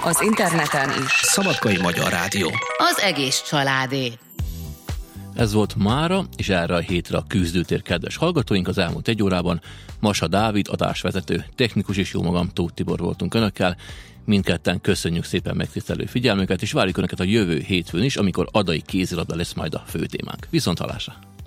az interneten is. Szabadkai Magyar Rádió. Az egész családé. Ez volt mára, és erre a hétre a Küzdőtér kedves hallgatóink. Az elmúlt egy órában Masa Dávid, adásvezető, technikus és jó magam, Tóth Tibor voltunk önökkel. Mindketten köszönjük szépen megtisztelő figyelmüket, és várjuk önöket a jövő hétfőn is, amikor adai kézilabda lesz majd a fő témánk. Viszonthallásra!